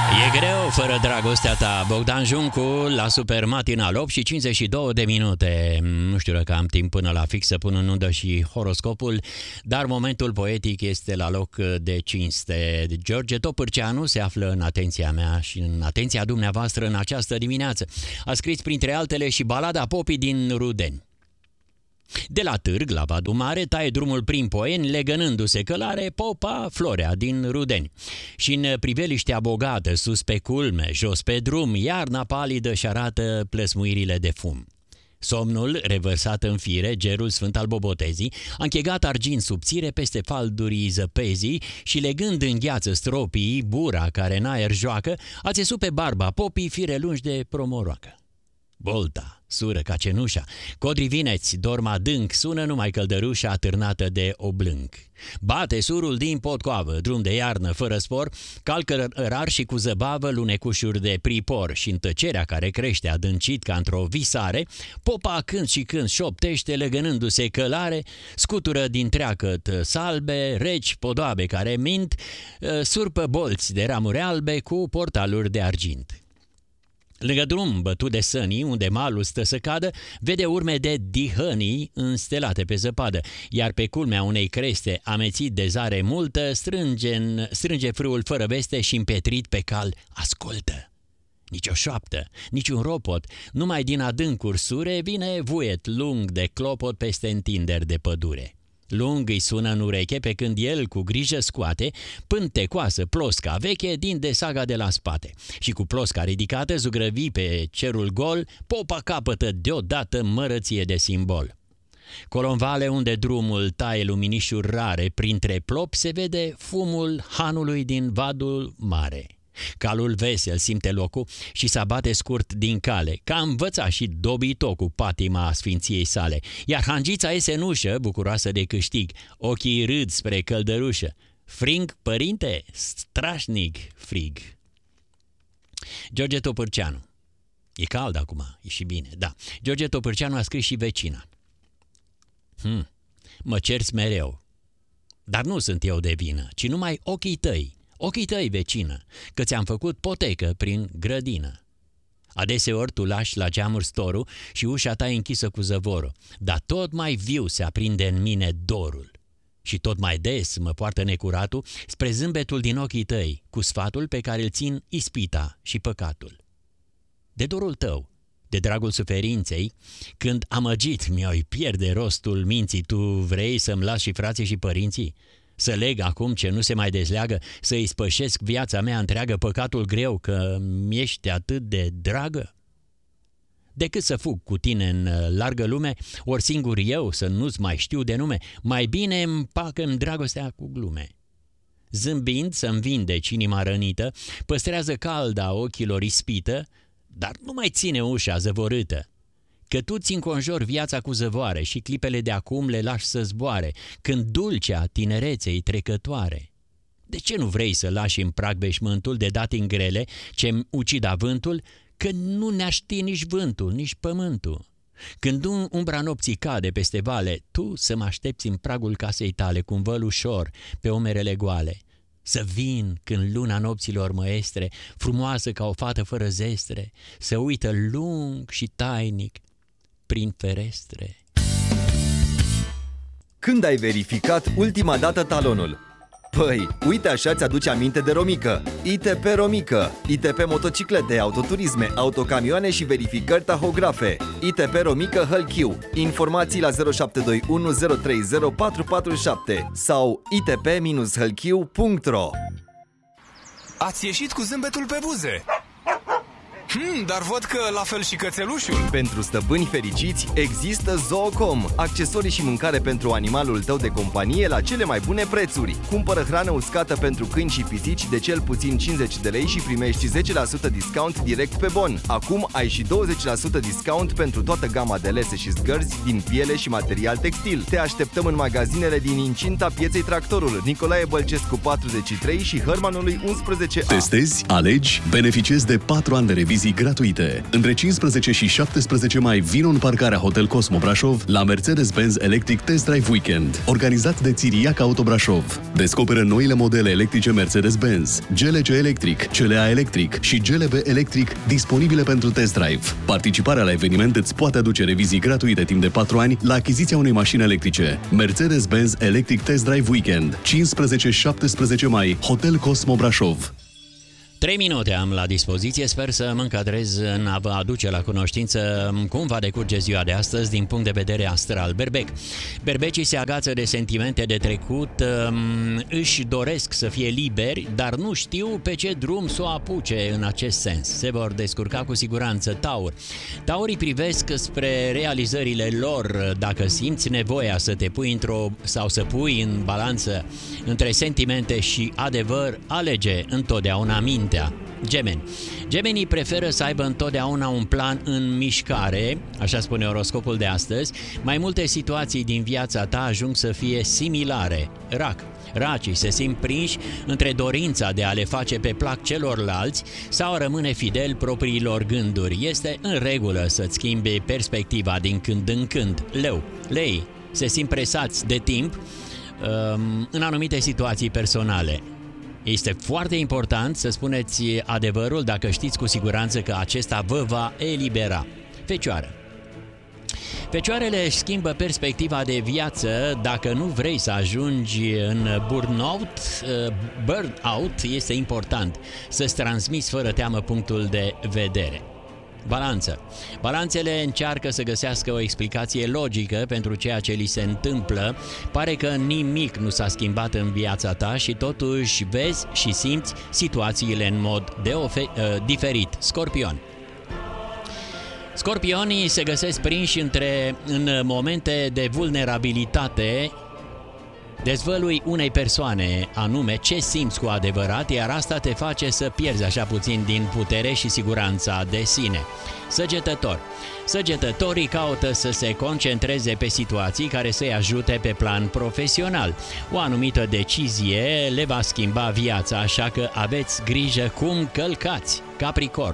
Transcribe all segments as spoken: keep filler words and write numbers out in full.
E greu fără dragostea ta, Bogdan Juncu la Super Matinal, opt și cincizeci și două de minute. Nu știu dacă am timp până la fix să pun în undă și horoscopul, dar momentul poetic este la loc de cinste. George Topârceanu se află în atenția mea și în atenția dumneavoastră în această dimineață. A scris printre altele și balada Popii din Rudeni. De la târg la Vadul Mare taie drumul prin Poeni, legănându-se călare Popa Florea din Rudeni. Și în priveliștea bogată, sus pe culme, jos pe drum, iarna palidă și arată plăsmuirile de fum. Somnul, revărsat în fire, gerul sfânt al bobotezii, a închegat argint subțire peste faldurii zăpezii și legând în gheață stropii, bura care în aer joacă, a țesut pe barba popii fire lungi de promoroacă. Bolta, sură ca cenușa, codri vineți, dorm adânc, sună numai căldărușa atârnată de oblânc. Bate surul din potcoavă, drum de iarnă fără spor, calcă rar și cu zăbavă lunecușuri de pripor și în tăcerea care crește adâncit ca într-o visare, popa când și când șoptește legănându-se călare, scutură din treacăt salbe, reci, podoabe care mint, surpă bolți de ramuri albe cu portaluri de argint. Lângă drum bătut de sănii, unde malul stă să cadă, vede urme de dihănii înstelate pe zăpadă, iar pe culmea unei creste amețit de zare multă, strânge, strânge frâul fără veste și împetrit pe cal ascultă. Nici o șoaptă, nici un ropot, numai din adâncuri sure vine vuiet lung de clopot peste întinderi de pădure. Lung îi sună în ureche pe când el cu grijă scoate pântecoasă plosca veche din desaga de la spate și cu plosca ridicată zugrăvi pe cerul gol, popa capătă deodată mărăție de simbol. Colo în vale unde drumul taie luminișuri rare, printre plop se vede fumul hanului din Vadul Mare. Calul vesel simte locul și s-abate scurt din cale, ca învăța și dobito cu patima sfinției sale, iar hangița iese în ușă, bucuroasă de câștig, ochii râd spre căldărușă. Frig, părinte, strașnic frig. George Topârceanu. E cald acum, e și bine, da. George Topârceanu a scris și Vecina. Hm, mă cerți mereu, dar nu sunt eu de vină, ci numai ochii tăi. Ochii tăi, vecină, că ți-am făcut potecă prin grădină. Adeseori tu lași la geamuri storul și ușa ta e închisă cu zăvorul, dar tot mai viu se aprinde în mine dorul. Și tot mai des mă poartă necuratul spre zâmbetul din ochii tăi, cu sfatul pe care îl țin ispita și păcatul. De dorul tău, de dragul suferinței, când amăgit mi-oi pierde rostul minții, tu vrei să-mi lași și frații și părinții? Să leg acum ce nu se mai dezleagă, să îi spășesc viața mea întreagă păcatul greu, că mi-ești atât de dragă? Decât să fug cu tine în largă lume, ori singur eu să nu-ți mai știu de nume, mai bine împacă-mi dragostea cu glume. Zâmbind să-mi vindeci inima rănită, păstrează calda ochilor ispită, dar nu mai ține ușa zăvorâtă. Că tu ți înconjori viața cu zăvoare și clipele de acum le lași să zboare, când dulcea tinereței trecătoare. De ce nu vrei să lași în prag veșmântul de dat în grele ce-mi ucid avântul, că nu ne aști nici vântul, nici pământul? Când umbra nopții cade peste vale, tu să mă aștepți în pragul casei tale cu un văl ușor pe omerele goale. Să vin când luna nopților măestre, frumoasă ca o fată fără zestre, să uită lung și tainic prin ferestre. Când ai verificat ultima dată talonul? Păi, uite așa ți-aduce aminte de Romică. I T P Romică. I T P motociclete, autoturisme, autocamioane și verificări tahografe. I T P Romică Hălchiu. Informații la zero șapte doi unu zero trei zero patru patru șapte sau i t p hălchiu punct r o. Ați ieșit cu zâmbetul pe buze. Hmm, dar văd că la fel și cățelușul. Pentru stăpâni fericiți există Zoocom, accesorii și mâncare pentru animalul tău de companie la cele mai bune prețuri. Cumpără hrană uscată pentru câini și pisici de cel puțin cincizeci de lei și primești zece la sută discount direct pe bon. Acum ai și douăzeci la sută discount pentru toată gama de lese și zgărzi din piele și material textil. Te așteptăm în magazinele din incinta pieței Tractorul, Nicolae Bălcescu patruzeci și trei și Hărmanului unsprezece A. Testezi, alegi, beneficiezi de patru ani de revizie revizii gratuite. Între cincisprezece și șaptesprezece mai vino în parcarea Hotel Cosmo Brașov la Mercedes-Benz Electric Test Drive Weekend, organizat de Țiriac Auto Brașov. Descoperă noile modele electrice Mercedes-Benz, G L C Electric, C L A Electric și G L B Electric disponibile pentru test drive. Participarea la eveniment îți poate aduce revizii gratuite timp de patru ani la achiziția unei mașini electrice. Mercedes-Benz Electric Test Drive Weekend, cincisprezece șaptesprezece mai, Hotel Cosmo Brașov. Trei minute am la dispoziție, sper să mă încadrez în a vă aduce la cunoștință cum va decurge ziua de astăzi din punct de vedere astral. Berbec. Berbecii se agață de sentimente de trecut, își doresc să fie liberi, dar nu știu pe ce drum să o apuce în acest sens. Se vor descurca cu siguranță. Taur. Taurii privesc spre realizările lor. Dacă simți nevoia să te pui într-o sau să pui în balanță între sentimente și adevăr, alege întotdeauna mintea. Gemeni. Gemenii preferă să aibă întotdeauna un plan în mișcare, așa spune oroscopul de astăzi. Mai multe situații din viața ta ajung să fie similare. Rac. Racii se simt prinși între dorința de a le face pe plac celorlalți sau a rămâne fidel propriilor gânduri. Este în regulă să-ți schimbi perspectiva din când în când. Leu. Lei se simt presați de timp um, în anumite situații personale. Este foarte important să spuneți adevărul dacă știți cu siguranță că acesta vă va elibera. Fecioară. Fecioarele își schimbă perspectiva de viață. Dacă nu vrei să ajungi în burnout, burnout, este important să-ți transmiți fără teamă punctul de vedere. Balanță. Balanțele încearcă să găsească o explicație logică pentru ceea ce li se întâmplă. Pare că nimic nu s-a schimbat în viața ta și totuși vezi și simți situațiile în mod de ofe- uh, diferit. Scorpion. Scorpionii se găsesc prinși între, în momente de vulnerabilitate. Dezvălui unei persoane anume ce simți cu adevărat, iar asta te face să pierzi așa puțin din putere și siguranța de sine. Săgetător. Săgetătorii caută să se concentreze pe situații care să-i ajute pe plan profesional. O anumită decizie le va schimba viața, așa că aveți grijă cum călcați. Capricorn.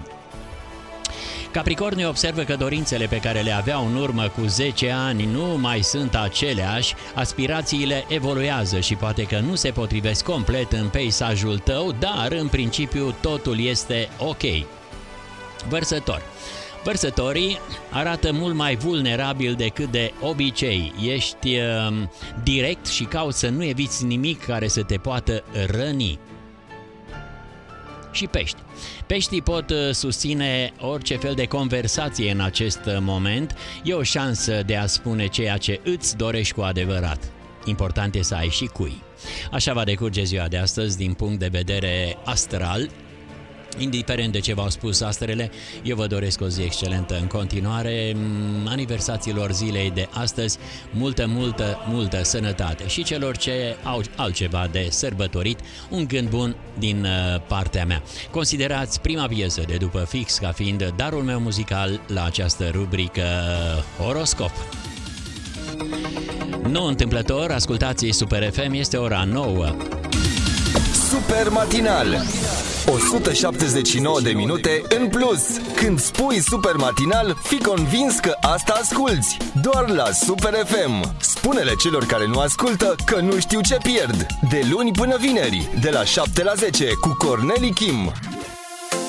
Capricornii observă că dorințele pe care le aveau în urmă cu zece ani nu mai sunt aceleași, aspirațiile evoluează și poate că nu se potrivesc complet în peisajul tău, dar în principiu totul este ok. Vărsător. Vărsătorii arată mult mai vulnerabil decât de obicei. Ești uh, direct și cauți să nu eviți nimic care să te poată răni. Și pești. Peștii pot susține orice fel de conversație în acest moment. E o șansă de a spune ceea ce îți dorești cu adevărat. Important e să ai și cui. Așa va decurge ziua de astăzi din punct de vedere astral. Indiferent de ce v-au spus astrele, eu vă doresc o zi excelentă în continuare, aniversațiilor zilei de astăzi, multă, multă, multă sănătate și celor ce au altceva de sărbătorit, un gând bun din partea mea. Considerați prima piesă de după fix ca fiind darul meu muzical la această rubrică Horoscop. Nu întâmplător, ascultați Super F M, este ora nouă. Super matinal. o sută șaptezeci și nouă de minute în plus. Când spui super matinal, fii convins că asta asculți. Doar la Super F M. Spune-le celor care nu ascultă că nu știu ce pierd. De luni până vineri, de la șapte la zece, cu Corneli Kim.